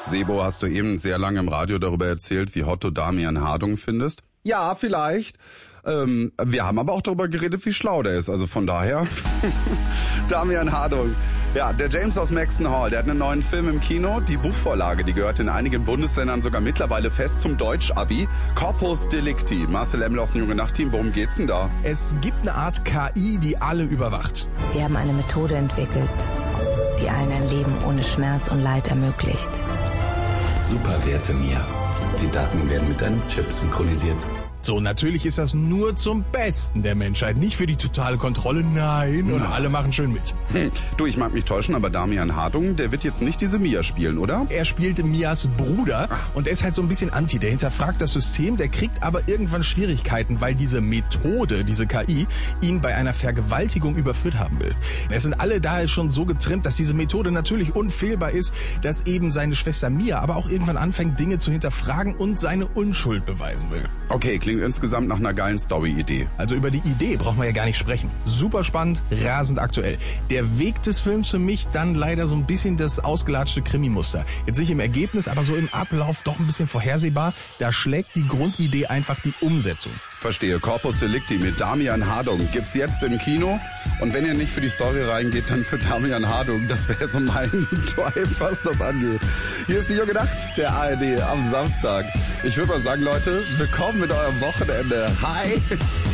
Sebo, hast du eben sehr lange im Radio darüber erzählt, wie hot du Damian Hardung findest? Ja, vielleicht. Wir haben aber auch darüber geredet, wie schlau der ist. Also von daher, Damian Hardung. Ja, der James aus Maxton Hall, der hat einen neuen Film im Kino. Die Buchvorlage, die gehört in einigen Bundesländern sogar mittlerweile fest zum Deutsch-Abi. Corpus Delicti. Marcel Emmler aus dem Junge Nacht-Team, worum geht's denn da? Es gibt eine Art KI, die alle überwacht. Wir haben eine Methode entwickelt, die allen ein Leben ohne Schmerz und Leid ermöglicht. Superwerte Mia. Die Daten werden mit einem Chip synchronisiert. So, natürlich ist das nur zum Besten der Menschheit, nicht für die totale Kontrolle, nein, und alle machen schön mit. Du, ich mag mich täuschen, aber Damian Hardung, der wird jetzt nicht diese Mia spielen, oder? Er spielte Mias Bruder und er ist halt so ein bisschen anti, der hinterfragt das System, der kriegt aber irgendwann Schwierigkeiten, weil diese Methode, diese KI, ihn bei einer Vergewaltigung überführt haben will. Es sind alle daher schon so getrimmt, dass diese Methode natürlich unfehlbar ist, dass eben seine Schwester Mia aber auch irgendwann anfängt, Dinge zu hinterfragen und seine Unschuld beweisen will. Okay, klingt insgesamt nach einer geilen Story-Idee. Also über die Idee brauchen wir ja gar nicht sprechen. Super spannend, rasend aktuell. Der Weg des Films für mich dann leider so ein bisschen das ausgelatschte Krimi-Muster. Jetzt nicht im Ergebnis, aber so im Ablauf doch ein bisschen vorhersehbar. Da schlägt die Grundidee einfach die Umsetzung. Verstehe. Corpus Delicti mit Damian Hardung gibt's jetzt im Kino. Und wenn ihr nicht für die Story reingeht, dann für Damian Hardung. Das wäre so mein Drive, was das angeht. Hier ist die Junge Nacht, der ARD am Samstag. Ich würde mal sagen, Leute, willkommen mit eurem Wochenende. Hi!